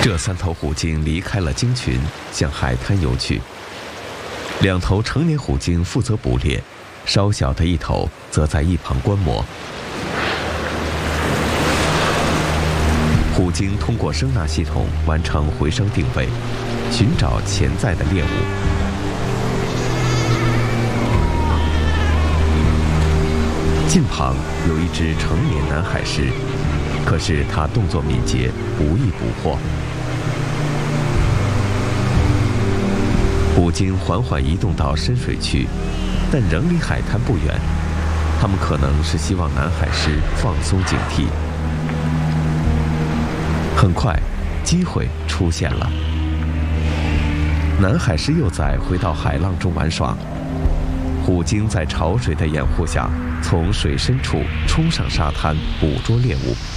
这3头虎鲸离开了鲸群，向海滩游去。2头成年虎鲸负责捕猎，稍小的1头则在一旁观摩。虎鲸通过声纳系统完成回声定位，寻找潜在的猎物。近旁有一只成年南海狮，可是它动作敏捷，不易捕获。虎鲸缓缓移动到深水区，但仍离海滩不远。它们可能是希望南海狮放松警惕。很快，机会出现了。南海狮幼崽回到海浪中玩耍，虎鲸在潮水的掩护下，从水深处冲上沙滩捕捉猎物。